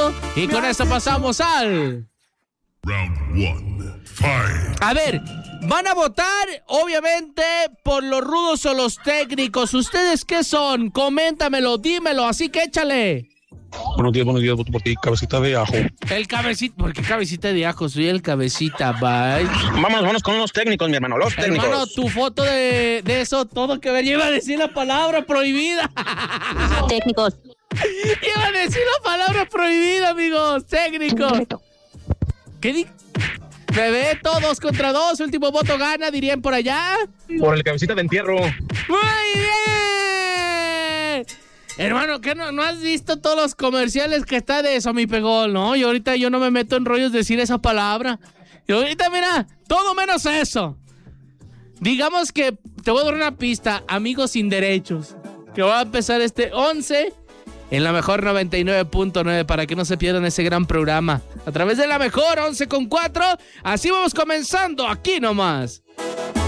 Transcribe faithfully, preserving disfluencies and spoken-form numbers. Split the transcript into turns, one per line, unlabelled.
cuatro. Y con esto pasamos al...
Round one, fight.
A ver, van a votar, obviamente, por los rudos o los técnicos. ¿Ustedes qué son? Coméntamelo, dímelo, así que échale.
Buenos días, buenos días, voto por ti, cabecita de ajo.
El cabecita, ¿por qué cabecita de ajo? Soy el cabecita, bye.
Vámonos, vámonos con los técnicos, mi hermano, los técnicos.
Hermano, tu foto de, de eso, todo que ver, iba a decir la palabra prohibida.
Técnicos.
Iba a decir la palabra prohibida, amigos, técnicos. ¿Qué di? Bebé, todos contra dos, último voto gana, dirían por allá.
Por el cabecita de entierro.
¡Muy bien! Hermano, ¿qué no, no has visto todos los comerciales que está de eso, mi pegol, no? Y ahorita yo no me meto en rollos de decir esa palabra. Y ahorita, mira, todo menos eso. Digamos que, te voy a dar una pista, amigos sin derechos, que va a empezar este once en la mejor noventa y nueve punto nueve para que no se pierdan ese gran programa. A través de la mejor once con cuatro, así vamos comenzando aquí nomás.